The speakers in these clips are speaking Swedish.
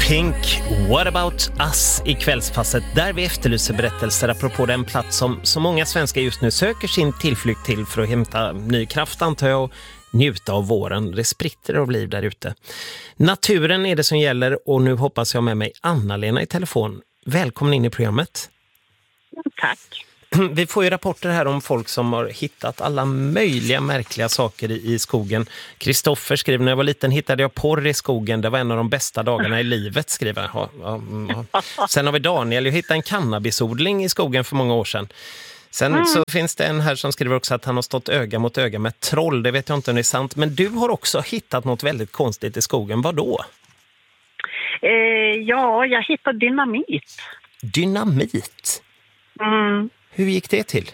Pink, What about us i kvällspasset där vi efterlyser berättelser apropå den plats som så många svenskar just nu söker sin tillflykt till för att hämta ny kraft, antar jag, och njuta av våren. Det spritter av liv där ute. Naturen är det som gäller och nu hoppas jag med mig Anna-Lena i telefon. Välkommen in i programmet. Tack. Vi får ju rapporter här om folk som har hittat alla möjliga märkliga saker i skogen. Kristoffer skriver, när jag var liten hittade jag porr i skogen. Det var en av de bästa dagarna i livet, skriver han. Ja. Sen har vi Daniel, jag hittade en cannabisodling i skogen för många år sedan. Sen så finns det en här som skriver också att han har stått öga mot öga med troll. Det vet jag inte om det är sant. Men du har också hittat något väldigt konstigt i skogen. Vad då? Ja, jag hittade dynamit. Dynamit? Mm. Hur gick det till?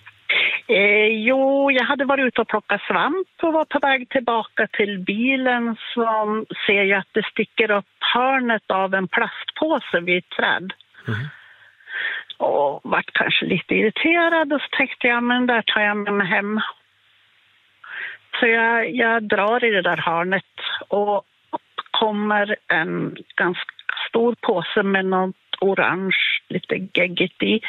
Jo, jag hade varit ute och plockat svamp och var på väg tillbaka till bilen, så ser jag att det sticker upp hörnet av en plastpåse vid ett träd. Mm. Och vart kanske lite irriterad och så tänkte jag, men där tar jag med mig hem. Så jag drar i det där hörnet och kommer en ganska stor påse med något orange, lite geggigt i.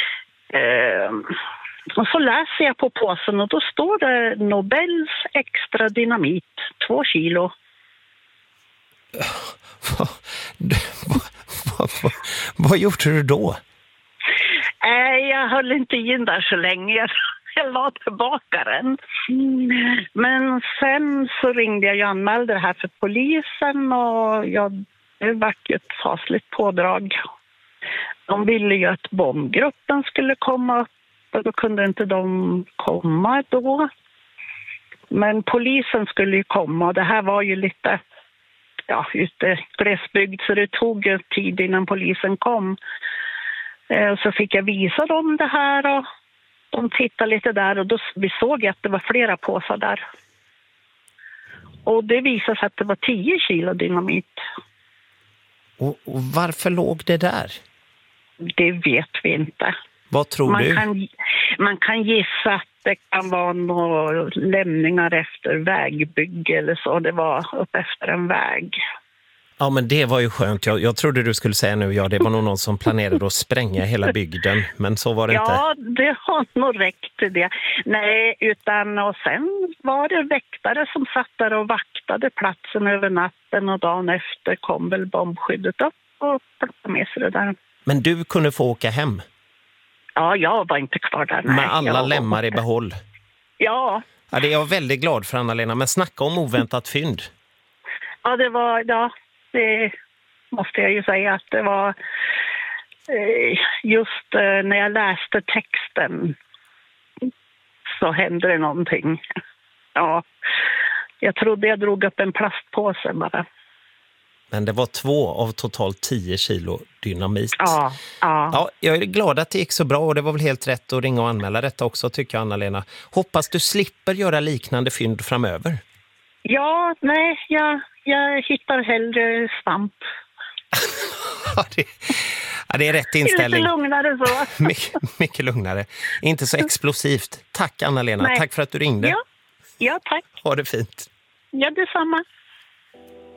Och så läser jag på påsen och då står det Nobels extra dynamit, 2 kilo. Vad gjorde du då? Jag höll inte in där så länge. Jag la tillbaka den. Men sen så ringde jag och anmälde det här för polisen och det var ett fasligt pådrag. De ville ju att bombgruppen skulle komma upp och då kunde inte de komma då. Men polisen skulle ju komma och det här var ju lite ute glesbygd, så det tog ju tid innan polisen kom. Så fick jag visa dem det här och de tittade lite där och då vi såg att det var flera påsar där. Och det visade sig att det var 10 kilo dynamit. Och varför låg det där? Det vet vi inte. Vad tror du? Man kan gissa att det kan vara några lämningar efter vägbygge eller så. Det var upp efter en väg. Ja, men det var ju skönt. Jag trodde du skulle säga nu, det var nog någon som planerade att spränga hela bygden. Men så var det inte. Ja, det har nog räckt till det. Nej, och sen var det väktare som satt där och vaktade platsen över natten. Och dagen efter kom väl bombskyddet upp och plockade med sig det där. Men du kunde få åka hem? Ja, jag var inte kvar där. Nej, med alla lemmar i behåll? Ja. Ja, det är jag väldigt glad för, Anna-Lena. Men snacka om oväntat fynd. Ja, det måste jag ju säga att det var just när jag läste texten så hände det någonting. Ja, jag trodde jag drog upp en plastpåse bara. Men det var 2 av totalt 10 kilo dynamit. Ja, jag är glad att det gick så bra och det var väl helt rätt att ringa och anmäla detta också, tycker jag, Anna-Lena. Hoppas du slipper göra liknande fynd framöver. Ja, nej, jag hittar hellre svamp. Det är rätt inställning. Lite lugnare så. Mycket lugnare. Inte så explosivt. Tack, Anna-Lena. Nej. Tack för att du ringde. Ja, tack. Ha det fint. Ja, detsamma.